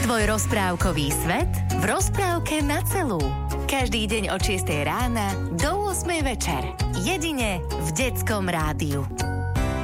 Tvoj rozprávkový svet v rozprávke na celú. Každý deň od 6 rána do 8 večer. Jedine v Detskom rádiu.